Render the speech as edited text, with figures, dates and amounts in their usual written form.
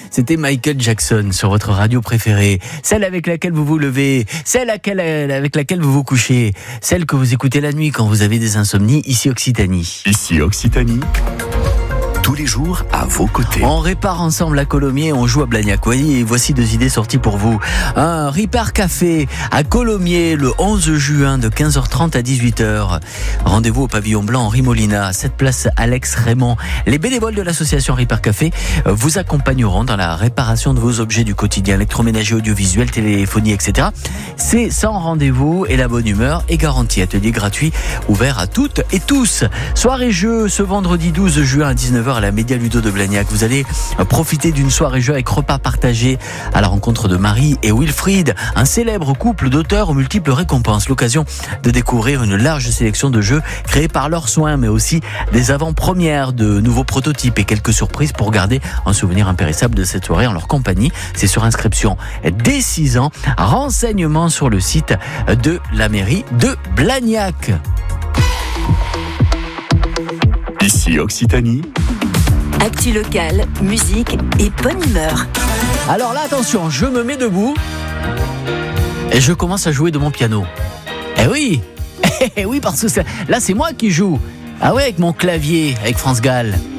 C'était Michael Jackson sur votre radio préférée, celle avec laquelle vous vous levez, celle avec laquelle vous vous couchez, celle que vous écoutez la nuit quand vous avez des insomnies, ici Occitanie. Ici Occitanie, tous les jours à vos côtés. On répare ensemble à Colomiers, on joue à Blagnac. Et voici 2 idées sorties pour vous. Un Ripar Café à Colomiers le 11 juin de 15h30 à 18h. Rendez-vous au pavillon blanc Henri Molina, 7 place Alex Raymond. Les bénévoles de l'association Ripar Café vous accompagneront dans la réparation de vos objets du quotidien, électroménager, audiovisuel, téléphonie, etc. C'est sans rendez-vous et la bonne humeur est garantie. Atelier gratuit ouvert à toutes et tous. Soirée jeu ce vendredi 12 juin à 19h à la Média Ludo de Blagnac. Vous allez profiter d'une soirée jeu avec repas partagé à la rencontre de Marie et Wilfried, un célèbre couple d'auteurs aux multiples récompenses. L'occasion de découvrir une large sélection de jeux créés par leurs soins, mais aussi des avant-premières de nouveaux prototypes et quelques surprises pour garder un souvenir impérissable de cette soirée en leur compagnie. C'est sur inscription dès 6 ans. Renseignements sur le site de la mairie de Blagnac. Ici Occitanie. Actu locale, musique et bonne humeur. Alors là, attention, je me mets debout et je commence à jouer de mon piano. Eh oui, parce que là c'est moi qui joue. Ah ouais, avec mon clavier, avec France Gall.